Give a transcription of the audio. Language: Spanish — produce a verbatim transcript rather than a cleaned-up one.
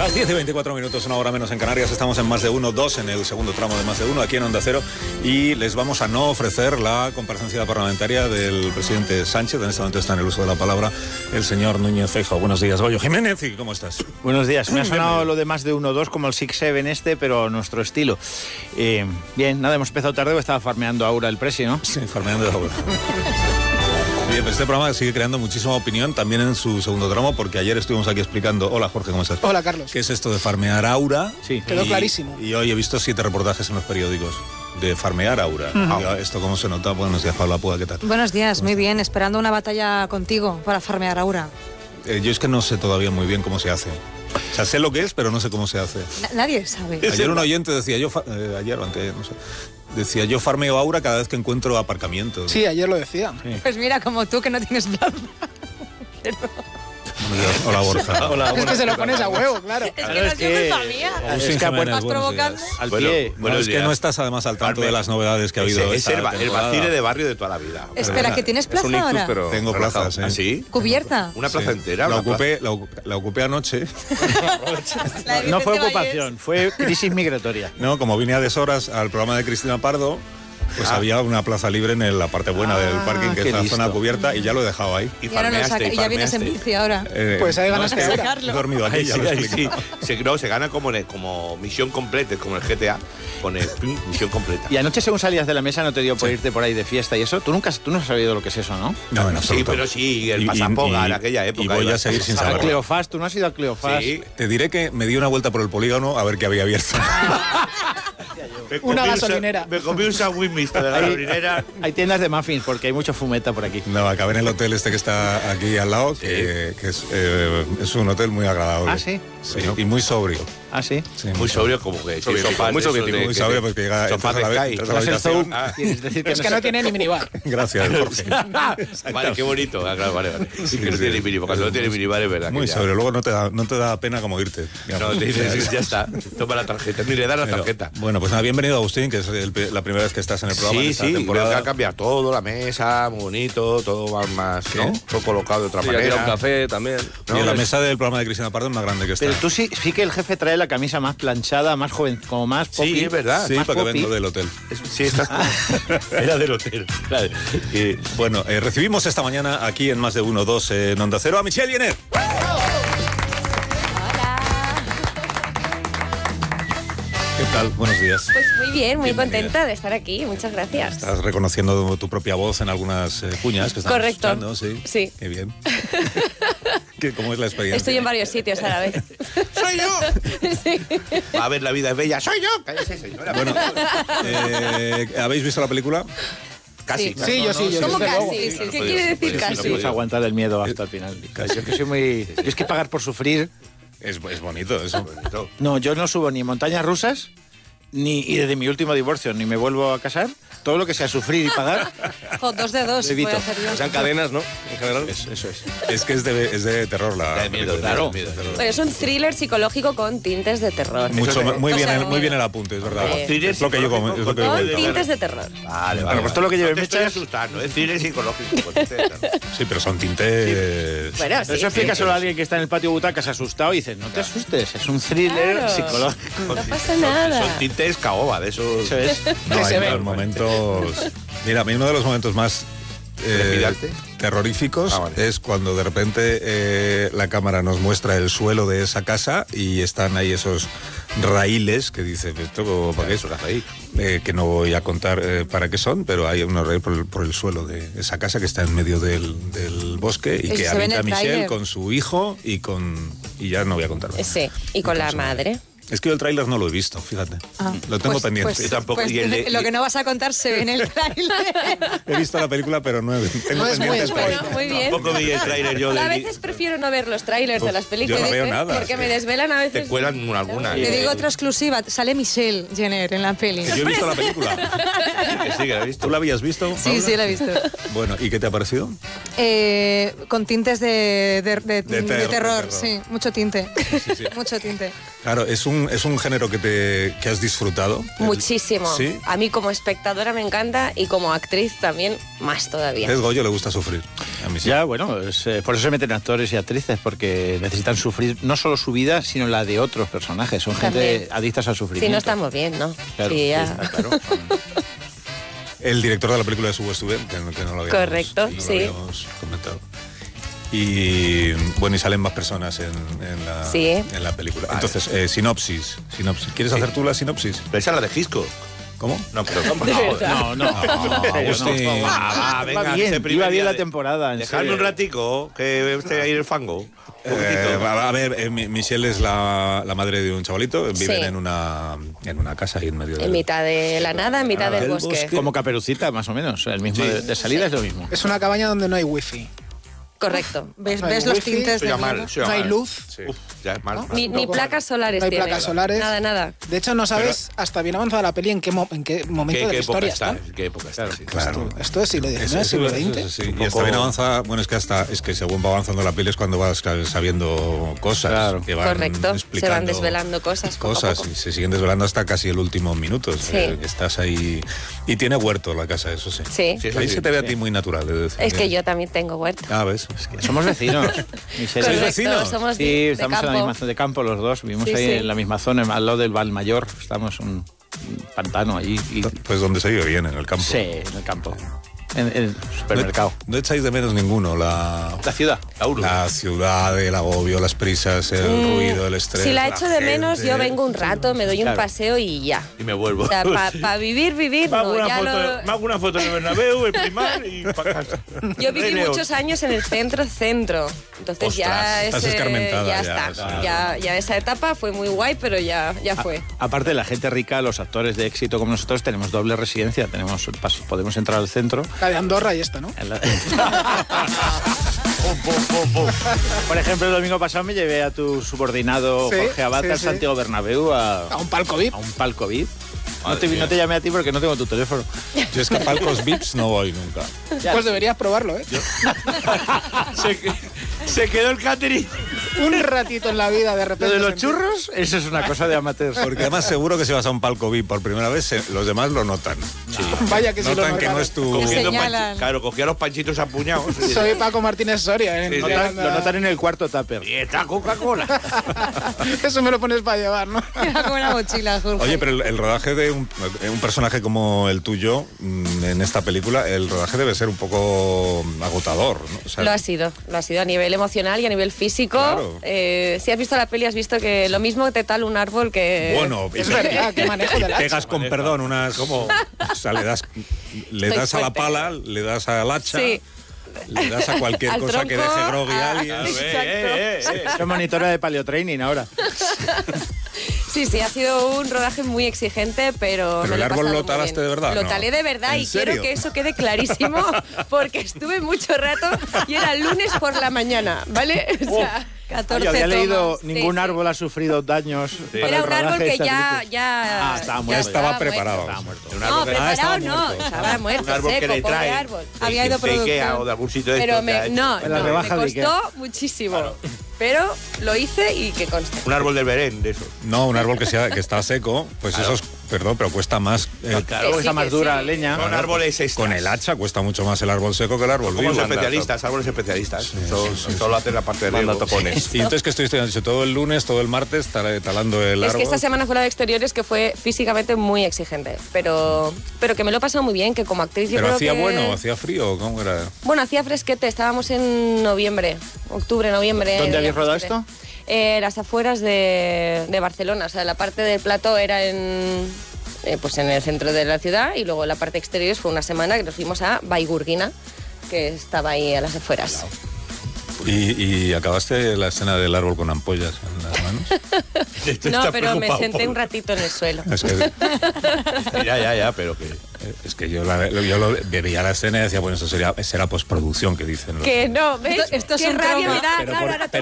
Las diez y veinticuatro minutos, una hora menos en Canarias. Estamos en Más de Uno, dos en el segundo tramo de Más de Uno, aquí en Onda Cero. Y les vamos a no ofrecer la comparecencia parlamentaria del presidente Sánchez. En este momento está en el uso de la palabra el señor Núñez Feijóo. Buenos días, Goyo Jiménez. ¿Y cómo estás? Buenos días. Me ha sonado lo de Más de Uno, dos como el Six Seven este, pero nuestro estilo. Eh, bien, nada, hemos empezado tarde, estaba farmeando Aura el presi, ¿no? Sí, farmeando Aura. Bien, pues este programa sigue creando muchísima opinión también en su segundo tramo, porque ayer estuvimos aquí explicando. Hola, Jorge, ¿cómo estás? Hola, Carlos. ¿Qué es esto de farmear Aura? Sí. Quedó y, clarísimo. Y hoy he visto siete reportajes en los periódicos de farmear Aura. Uh-huh. ¿Esto cómo se nota? Buenos días, Paula Puga, ¿qué tal? Buenos días, muy bien. Esperando una batalla contigo para farmear Aura. Eh, yo es que no sé todavía muy bien cómo se hace. O sea, sé lo que es, pero no sé cómo se hace. Na- nadie sabe. Ayer un oyente decía, yo, fa- eh, ayer o antes, no sé, decía, yo farmeo Aura cada vez que encuentro aparcamiento. Sí, ayer lo decía. Sí. Pues mira, como tú que no tienes plaza. Pero... Hola, Borja. Hola, Es que se lo pones a huevo, claro. Es que Claro, no es es que- culpa mía. Agustín Es que a Jiménez, ¿Estás buenos provocando? días. Al Bueno, pie. No, es que no estás además al tanto Farme- de las novedades que ha habido. Ese, esta es el, ba- el temporada. vacile de barrio de toda la vida. Espera, ¿que tienes plaza Es un ictus, ahora? pero Tengo relajado. plazas, ¿eh? ¿Ah, sí? ¿Cubierta? Una plaza Sí. entera. La una ocupé, la, ocu- la ocupé anoche. La de No fue Vicente ocupación, fue crisis migratoria. No, como vine a deshoras al programa de Cristina Pardo, pues Ah. había una plaza libre en la parte buena Ah, del parking, que qué es la listo. zona cubierta, y ya lo he dejado ahí. Y Y ahora lo farmeaste, saca, y y ya vienes en farmeaste. bici ahora. Eh, Pues ahí no, ganaste es que ahora. He dormido aquí, Ay, ya sí, lo he ay, sí. explicado. Se, no, se gana como, en- como misión completa, como el G T A. Pone pim, misión completa. Y anoche, según salías de la mesa, no te dio por irte por ahí de fiesta y eso. Tú nunca tú no has sabido lo que es eso, ¿no? No, en Sí, absoluto. pero sí, el Y- y- pasapoga y- en aquella época. Y voy iba- a seguir sin A saberlo. Cleofás, tú no has ido a Cleofás. Sí. Te diré que me di una vuelta por el polígono a ver qué había abierto. Me Una comí un sa- gasolinera. Me comí un sándwich mixto de la Ahí- gasolinera. Hay tiendas de muffins porque hay mucho fumeta por aquí. No, acabé en el hotel este que está aquí al lado, que, que es, eh, es un hotel muy agradable. ¿Ah, sí? Sí, y muy sobrio. ¿Ah, sí? Sí, Muy sobrio, como que. que sofás muy de esos soviético, de- muy que- sobrio, de- porque llega sofás entras a de la, Sky. entras a la Tras el habitación. Zou, Ah. quieres decir que Es no que se- no tiene ni minibar. Gracias, Jorge. Vale, qué bonito. Ah, claro, vale, vale. Sí, que no tiene minibar. Cuando no tiene minibar es verdad. que Muy ya- sobrio, luego no te da, no te da pena como irte. No, te dices, ya está. Toma la tarjeta. Ni le da la Pero, tarjeta. bueno, pues nada, bienvenido Agustín, que es el- la primera vez que estás en el programa. en Sí, esta sí, creo temporada. que ha cambiado todo, la mesa, muy bonito, todo va más, ¿no? Todo colocado de otra Sí, aquí manera. era un café también. Y la mesa del programa de Cristina Pardo es más grande que esta. Pero tú sí, sí que el jefe trae la camisa más planchada, más joven, como más popi. Sí, es verdad. Sí, más porque popi. vengo del hotel. Es- Sí, estás Era del hotel. Claro. Y, bueno, eh, recibimos esta mañana aquí en Más de Uno, dos en Onda Cero a Michelle Jenner. ¿Qué tal? Buenos días. Pues muy bien, muy Bienvenida. contenta de estar aquí. Muchas gracias. Estás reconociendo tu propia voz en algunas eh, cuñas que estamos Correcto. escuchando, sí. Sí. Qué bien. ¿Qué- ¿Cómo es la experiencia? Estoy en varios sitios a la vez. ¡Soy yo! Sí. Va a ver, la vida es bella. ¡Soy yo! Cállese, señora. Bueno, eh, ¿habéis visto la película? Casi. Sí. Sí, yo sí, yo ¿Cómo desde luego. casi? Sí, ¿Qué no quiere podía- decir no casi? No puedes aguantar el miedo hasta el final. Yo es que soy muy... Yo es que pagar por sufrir... Es, es bonito eso. No, yo no subo ni montañas rusas, ni y desde mi último divorcio, ni me vuelvo a casar. Todo lo que sea sufrir y pagar, Jo, dos de dos Evito. voy a hacer yo. Sean cadenas, ¿no? En general. eso, eso es. Es que es de, es de terror la Da miedo, película. claro. Miedo, miedo. Bueno, es un thriller psicológico con tintes de terror. Mucho, Eso es- muy, o bien sea, el, muy bien el apunte, es verdad. Sí. Thriller Es lo que yo como- es lo que yo Con digo. tintes de terror. Vale, vale. Bueno, pues todo lo que lleve no te estoy mechas- asustando, es cine psicológico. pues, etcétera. Sí, pero son tintes... Bueno, Pero sí. eso explica sí. solo a alguien que está en el patio butacas asustado y dice, no te asustes, es un thriller Claro. psicológico. No pasa Son nada. tintes caoba, de esos. Eso es. No, que hay se unos ven. momentos... Mira, a mí uno de los momentos más eh, ¿Trepidante? terroríficos Ah, vale. es cuando de repente eh, la cámara nos muestra el suelo de esa casa y están ahí esos raíles que dice, ¿esto para qué es? Eh, que no voy a contar eh, para qué son, pero hay unos raíles por el, por el suelo de esa casa que está en medio del, del bosque y Eso que se ve en habita el Michelle tráiler. con su hijo y con... y ya no voy a contar más. Sí, y con la madre. Es que yo el tráiler no lo he visto, fíjate. Ah, Lo tengo pues- pendiente. pues- Yo tampoco, pues y el de- lo que no vas a contar se ve en el tráiler. He visto la película, pero no he, tengo No es muy pendiente. spoiler. Bueno, muy bien. Tampoco vi el tráiler yo. A del- veces prefiero no ver los trailers de las películas. yo no veo nada, Porque sí. me desvelan a veces. Te cuelan alguna. Te digo otra exclusiva, sale Michelle Jenner en la peli. Yo he visto la película. Que sí, que la he visto. ¿Tú la habías visto? Sí, Paula? sí, la he visto. Bueno, ¿y qué te ha parecido? Eh, con tintes de, de- de- De ter- de terror, de terror. sí, mucho tinte. Sí, sí. Mucho tinte. Claro, es un un, es un género que, te, que has disfrutado. Muchísimo. ¿Sí? A mí como espectadora me encanta y como actriz también más todavía. Es Goyo, le gusta sufrir. A mí sí. Ya, bueno, es, eh, por eso se meten actores y actrices, porque necesitan sufrir no solo su vida, sino la de otros personajes. Son También. gente adictas al sufrimiento. Si no estamos bien, ¿no? Claro, Sí, sí, ya. está claro. El director de la película es Hugo Stubben, que, no- que no lo habíamos, Correcto, no lo sí. habíamos comentado. Y bueno, y salen más personas en, en, la, Sí. en la película. Entonces, eh, sinopsis, sinopsis. ¿Quieres hacer tú la sinopsis? Pero esa es la de Gisco. ¿Cómo? No, pero no, De verdad. No, no. Agustín. Ah, va, venga, Iba bien, ese primer iba bien día la de- temporada. en Dejadme serio. un ratico, que esté ahí en el fango. Un Eh, poquitito. a a ver, eh, Mi- Michelle es la, la madre de un chavalito. Viven Sí. en una en una casa ahí en medio de En mitad de la nada, en mitad Ah, del del bosque. bosque. Como Caperucita, más o menos. El mismo Sí. de, de salida es lo mismo. Es una cabaña donde no hay wifi. Correcto. ¿Ves, No hay ves los wifi, tintes Eso de ya miedo? mal, eso ya No hay mal. luz. Uf, ya es mal. Ni, ni placas solares No hay tiene. placas solares. Nada, nada. De hecho, no sabes hasta bien avanzada la peli en qué, mo- en qué momento ¿Qué, de qué la historia historia está? está. ¿Qué época está? Sí. Claro. Esto, esto es siglo Es- diecinueve, es- siglo es- veinte. es- sí. Un Y poco- está bien avanzada. Bueno, es que hasta es que según va avanzando la peli es cuando vas claro, sabiendo cosas. Claro. Que van Correcto. Se van explicando desvelando cosas poco a Cosas poco. y se siguen desvelando hasta casi el último minuto. Sí. Eh, que estás ahí. Y tiene huerto la casa, eso sí. Sí. Sí, eso Ahí sí. se te ve a ti muy natural. de decir, Es que yo también tengo huerta. Ah, ves. Es que- Somos vecinos. Michelle. ¿Sois Correcto, vecinos? somos Sí, de, estamos de en la campo. misma zona de campo los dos. Vivimos Sí, ahí sí. en la misma zona, al lado del Valmayor. Estamos en un pantano allí. Y, Pues donde se vive bien, en el campo. sí, en el campo. En, en el supermercado. No, no echáis de menos ninguno la, La ciudad. La urbe. la ciudad, el agobio, las prisas, el Mm, ruido, el estrés. Si la la echo de menos, gente. yo vengo un rato, me doy un Claro. paseo y ya. Y me vuelvo. O sea, para vivir, vivir, Me hago, no. una Ya foto, lo- me hago una foto en el Bernabéu, el primar y para casa. Yo viví Rey León. muchos años en el centro, centro. Entonces ya, Ostras, estás ese- escarmentada ya, ya, está. claro. Ya, ya esa etapa fue muy guay, pero ya, ya fue. A- aparte, la gente rica, los actores de éxito como nosotros, tenemos doble residencia. Tenemos pas- Podemos entrar al centro. La de Andorra y esta, ¿no? En la- Por ejemplo, el domingo pasado me llevé a tu subordinado Sí, Jorge Abad sí, al sí. Santiago Bernabéu a, A un palco V I P. a un palco V I P. No Madre te, mía. no te llamé a ti porque no tengo tu teléfono. Yo es que a palcos V I Ps no voy nunca. Pues deberías probarlo, ¿eh? se, que- se quedó el catering. Un ratito en la vida, de Lo repente. de los sentir- churros, eso es una cosa de amateurs. Porque además seguro que si vas a un palco V I P por primera vez, se- los demás lo notan. Vaya que sí lo Notan que no notaron. es tu... Cogiendo señalan. panchi- claro, cogía los panchitos apuñados. Soy Paco Martínez Soria, ¿eh? Sí, sí. Notan- lo notan en el cuarto tupper. Y está Coca-Cola. Eso me lo pones para llevar, ¿no? Era como una mochila, Jorge. Oye, pero el, el rodaje de un, de un personaje como el tuyo mm, en esta película, el rodaje debe ser un poco agotador, ¿no? O sea, Lo ha sido, lo ha sido a nivel emocional y a nivel físico. Claro. Eh, si has visto la peli, has visto que lo mismo te tala un árbol que... Bueno, Es verdad, qué manejo del hacha. pegas con perdón unas como o sea, le das le Estoy das a la fuerte. pala, le das al hacha, Sí. le das a cualquier Al cosa que tronco, deje groggy a a- alguien. A ver, Exacto. eh, eh, eh. Soy monitora de paleotraining ahora. Sí, sí, ha sido un rodaje muy exigente, pero... Pero me el lo he árbol pasado lo muy talaste bien. de verdad, Lo ¿no? talé de verdad ¿En y serio? quiero que eso quede clarísimo porque estuve mucho rato y era lunes por la mañana, ¿vale? O sea, catorce Yo había leído, tomas. Sí, ningún sí. árbol ha sufrido daños. para Era el un árbol rodaje de que esta ya, película. ya... Ah, estaba Ya muerto. estaba muerto. preparado. Estaba muerto. Un No, árbol que- Ah, preparado estaba no, muerto. estaba muerto, Un árbol que seco, le pobre trae. árbol. de- Había ido de Ikea producción. o de algún sitio de Pero estos que me, ha hecho. no, En la no, rebaja me de Ikea. costó muchísimo. Pero lo hice y que conste. Un árbol del Berén, de esos. No, un árbol que sea que está seco, pues eso es, perdón, pero cuesta más eh, Claro, Que sí, Está más que dura sí. leña. Son árboles extras. con el hacha cuesta mucho más el árbol seco que el árbol Como vivo. los especialistas, árboles especialistas. Son- Solo hacen la parte de Manda riego. tocones. Y entonces que estoy estudiando todo el lunes, todo el martes tal- talando el Es árbol. que esta semana fue la de exteriores que fue físicamente muy exigente, pero, pero que me lo he pasado muy bien, que como actriz yo Pero creo hacía que... bueno, hacía frío, ¿cómo era? Bueno, hacía fresquete, estábamos en noviembre, octubre, noviembre. ¿Dónde hacía habéis rodado fresquete. esto? Eh, las afueras de, de Barcelona, o sea, la parte del plató era en, eh, pues en el centro de la ciudad y luego la parte exterior fue una semana que nos fuimos a Baigurguina, que estaba ahí a las afueras. Y, y acabaste la escena del árbol con ampollas en las manos. Este No, está pero me preocupado senté por- un ratito en el suelo. Es que, Ya, ya, ya, pero que... es que yo, la, yo lo, veía la escena y decía, bueno, eso sería, será postproducción que dicen. los- Que no, ¿ves? Esto- esto es Qué un rabia trauma. me da. Pero Claro, por- ahora pero